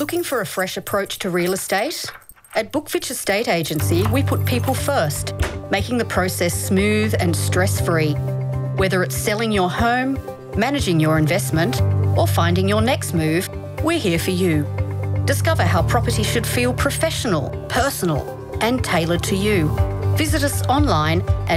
Looking for a fresh approach to real estate? At Bookfitch Estate Agency, we put people first, making the process smooth and stress-free. Whether it's selling your home, managing your investment, or finding your next move, we're here for you. Discover how property should feel professional, personal, and tailored to you. Visit us online at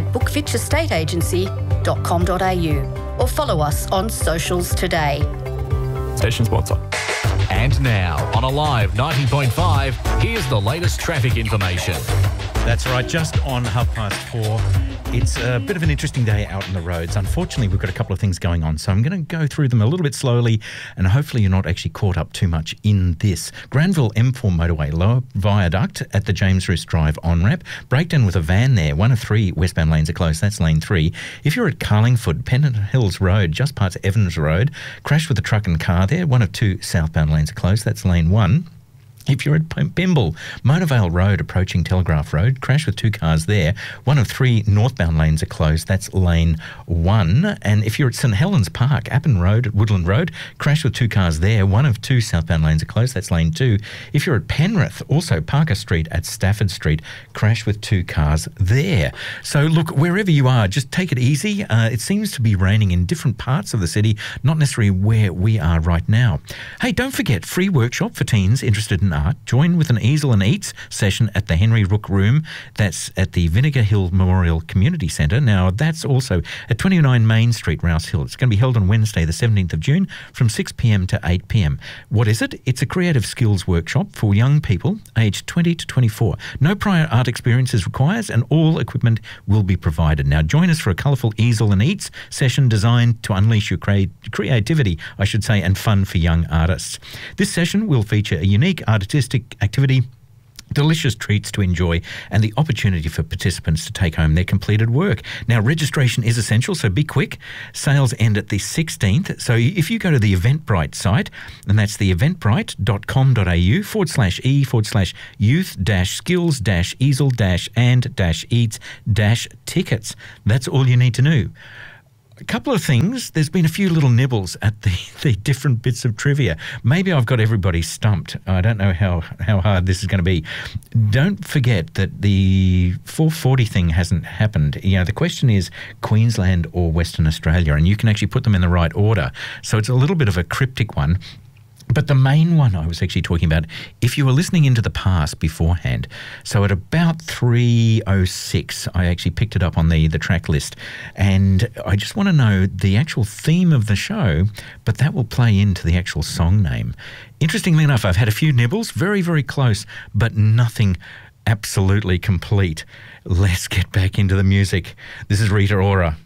bookfitchestateagency.com.au or follow us on socials today. Station sponsor. And now, on Alive 90.5, here's the latest traffic information. That's right, just on 4:30. It's a bit of an interesting day out on the roads. Unfortunately, we've got a couple of things going on, so I'm going to go through them a little bit slowly, and hopefully you're not actually caught up too much in this. Granville M4 motorway, lower viaduct at the James Roos Drive on-ramp. Breakdown with a van there. One of three westbound lanes are closed. That's lane 3. If you're at Carlingford, Pennant Hills Road, just past Evans Road, crash with a truck and car there. One of 2 southbound lanes are closed. That's lane 1. If you're at Pimble, Motorvale Road approaching Telegraph Road, crash with 2 cars there. One of 3 northbound lanes are closed. That's lane 1. And if you're at St Helens Park, Appin Road, Woodland Road, crash with 2 cars there. One of 2 southbound lanes are closed. That's lane 2. If you're at Penrith, also Parker Street at Stafford Street, crash with 2 cars there. So look, wherever you are, just take it easy. It seems to be raining in different parts of the city, not necessarily where we are right now. Hey, don't forget, free workshop for teens interested in art. Join with an easel and eats session at the Henry Rook Room. That's at the Vinegar Hill Memorial Community Centre. Now, that's also at 29 Main Street, Rouse Hill. It's going to be held on Wednesday, the 17th of June, from 6 p.m. to 8 p.m. What is it? It's a creative skills workshop for young people aged 20 to 24. No prior art experience is required, and all equipment will be provided. Now, join us for a colourful easel and eats session designed to unleash your creativity, I should say, and fun for young artists. This session will feature a unique artistic activity, delicious treats to enjoy, and the opportunity for participants to take home their completed work. Now, registration is essential, so be quick. Sales end at the 16th. So if you go to the Eventbrite site, and that's the eventbrite.com.au/e/youth-skills-easel-and-eats-tickets. That's all you need to know. A couple of things. There's been a few little nibbles at the different bits of trivia. Maybe I've got everybody stumped. I don't know how hard this is going to be. Don't forget that the 440 thing hasn't happened. You know, the question is Queensland or Western Australia, and you can actually put them in the right order. So it's a little bit of a cryptic one. But the main one I was actually talking about, if you were listening into the past beforehand, so at about 3:06, I actually picked it up on the track list, and I just want to know the actual theme of the show, but that will play into the actual song name. Interestingly enough, I've had a few nibbles, very, very close, but nothing absolutely complete. Let's get back into the music. This is Rita Ora.